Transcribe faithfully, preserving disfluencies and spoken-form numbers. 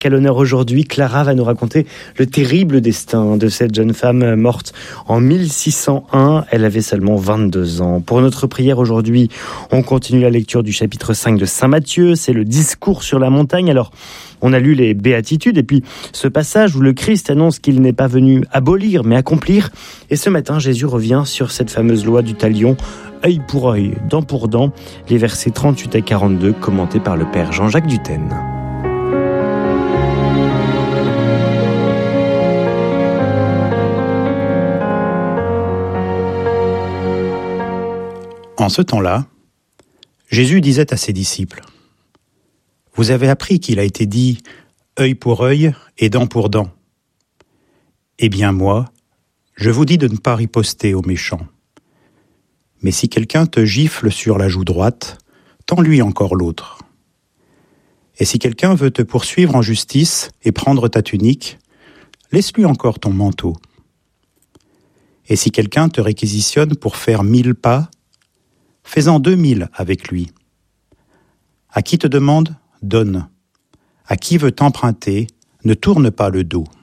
Quel honneur aujourd'hui, Clara va nous raconter le terrible destin de cette jeune femme morte en mille six cent un. Elle avait seulement vingt-deux ans. Pour notre prière aujourd'hui, on continue la lecture du chapitre cinq de Saint Matthieu. C'est le discours sur la montagne. Alors, on a lu les béatitudes et puis ce passage où le Christ annonce qu'il n'est pas venu abolir mais accomplir. Et ce matin, Jésus revient sur cette fameuse loi du talion, œil pour œil, dent pour dent, les versets trente-huit à quarante-deux commentés par le Père Jean-Jacques Dutène. En ce temps-là, Jésus disait à ses disciples : « Vous avez appris qu'il a été dit « œil pour œil et dent pour dent ». Eh bien moi, je vous dis de ne pas riposter aux méchants. Mais si quelqu'un te gifle sur la joue droite, tends-lui encore l'autre. Et si quelqu'un veut te poursuivre en justice et prendre ta tunique, laisse-lui encore ton manteau. Et si quelqu'un te réquisitionne pour faire mille pas, fais-en deux mille avec lui. À qui te demande, donne. À qui veut t'emprunter, ne tourne pas le dos.